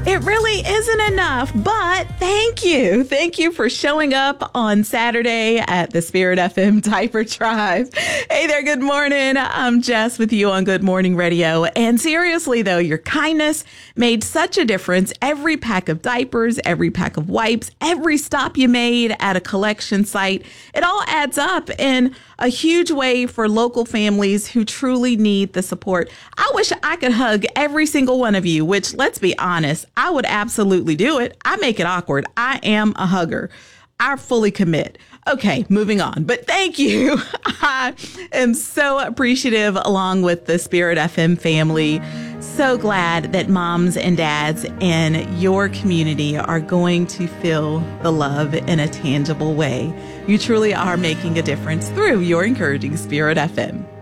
It really isn't enough, but thank you. Thank you for showing up on Saturday at the Spirit FM Diaper Tribe. Hey there, good morning. I'm Jess with you on Good Morning Radio. And seriously, though, your kindness made such a difference. Every pack of diapers, every pack of wipes, every stop you made at a collection site, it all adds up in a huge way for local families who truly need the support. I wish I could hug every single one of you, which, let's be honest, I would absolutely do it. I make it awkward. I am a hugger. I fully commit. Okay, moving on. But thank you. I am so appreciative along with the Spirit FM family. So glad that moms and dads in your community are going to feel the love in a tangible way. You truly are making a difference through your encouraging Spirit FM.